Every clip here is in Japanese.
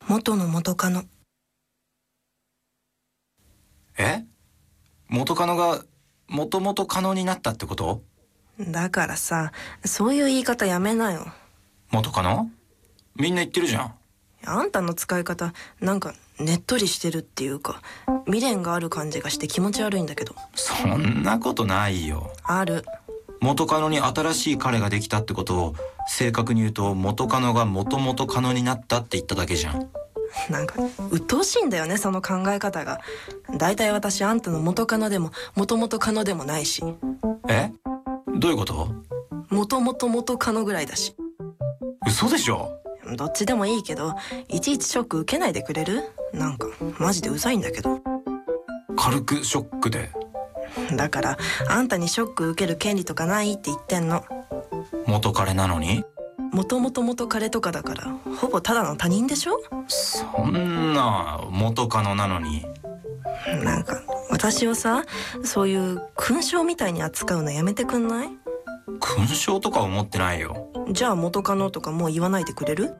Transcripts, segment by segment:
元の元カノ。 え？元カノがもともとカノになったってこと？ だからさ、そういう言い方やめなよ。 元カノ？みんな言ってるじゃん。 あんたの使い方、なんかねっとりしてるっていうか、未練がある感じがして気持ち悪いんだけど。 そんなことないよ。 ある。 元カノに新しい彼ができたってことを正確に言うと、元カノがもともとカノになったって言っただけじゃん。 なんか鬱陶しいんだよね、その考え方が。だいたい私あんたの元カノでも元々カノでもないし。 え？どういうこと？ 元々元カノぐらいだし。 嘘でしょ？ どっちでもいいけど、いちいちショック受けないでくれる？なんかマジでうざいんだけど。 軽くショックで。 だからあんたにショック受ける権利とかないって言ってんの。 元彼なのに？ 元々元彼とかだからほぼただの他人でしょ。 そんな元カノなのに。 なんか私をさ、そういう勲章みたいに扱うのやめてくんない？ 勲章とか思ってないよ。 じゃあ元カノとかもう言わないでくれる？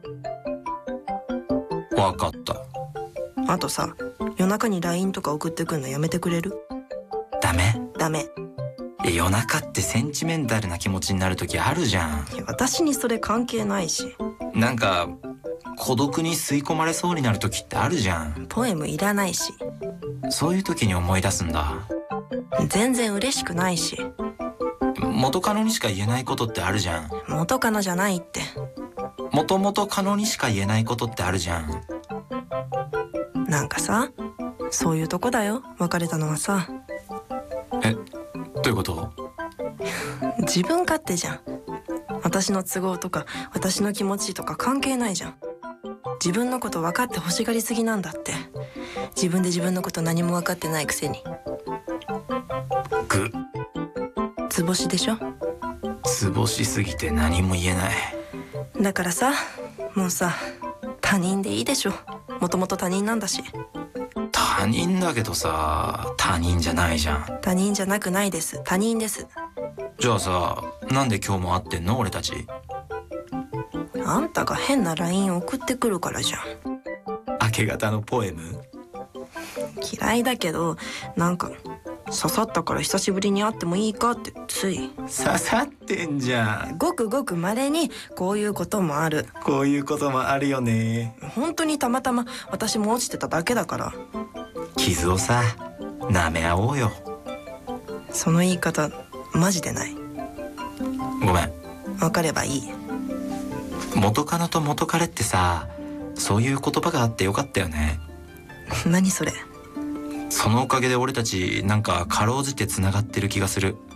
わかった。 あとさ、夜中に LINE とか送ってくんのやめてくれる？ ダメ？ ダメ。 夜中ってセンチメンタルな気持ちになる時あるじゃん。 私にそれ関係ないし。 なんか孤独に吸い込まれそうになる時ってあるじゃん。 ポエムいらないし。 そういう時に思い出すんだ。 全然嬉しくないし。 元カノにしか言えないことってあるじゃん。 元カノじゃないって。 もともとカノにしか言えないことってあるじゃん。 なんかさ、そういうとこだよ、別れたのはさ。 え、どういうこと？ 自分勝手じゃん。私の都合とか私の気持ちとか関係ないじゃん。自分のこと分かって欲しがりすぎなんだって。自分で自分のこと何も分かってないくせに。図星でしょ。 図星すぎて何も言えない。 だからさ、もうさ、他人でいいでしょ。もともと他人なんだし。 他人だけどさ、他人じゃないじゃん。 他人じゃなくないです、他人です。 じゃあさ、なんで今日も会ってんの俺たち？ あんたが変な LINE 送ってくるからじゃん。 明け方のポエム？ 嫌いだけど、なんか刺さったから久しぶりに会ってもいいかってつい。 刺さってんじゃん。 ごくごく稀にこういうこともある。 こういうこともあるよね。 本当にたまたま私も落ちてただけだから。 傷をさ、舐め合おうよ。 その言い方マジでない。 ごめん。 分かればいい。 元カノと元彼ってさ、そういう言葉があってよかったよね。 何それ？ そのおかげで俺たちなんかかろうじてつながってる気がする。